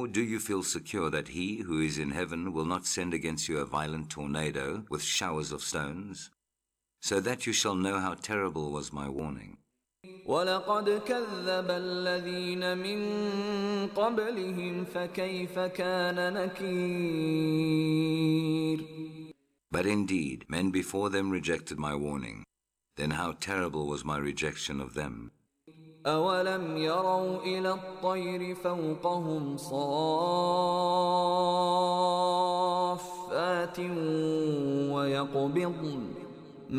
do you feel secure that he who is in heaven will not send against you a violent tornado with showers of stones, so that you shall know how terrible was my warning? وَلَقَدْ كَذَّبَ الَّذِينَ مِن قَبْلِهِمْ فَكَيْفَ كَانَ نَكِيرِ. But indeed, men before them rejected my warning. Then how terrible was my rejection of them. أَوَلَمْ يَرَوْا إِلَى الطَّيْرِ فَوْقَهُمْ صَافَّاتٍ وَيَقْبِضْنَ